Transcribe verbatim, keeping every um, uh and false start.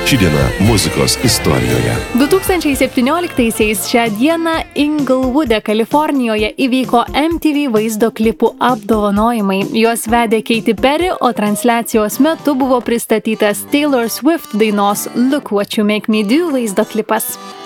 Ši diena muzikos istorijoje. du tūkstančiai septynioliktaisiais šią dieną Inglewoode, Kalifornijoje įvyko M T V vaizdo klipų apdovanojimai. Juos vedė Katy Perry, o transliacijos metu buvo pristatytas Taylor Swift dainos Look What You Make Me Do vaizdo klipas.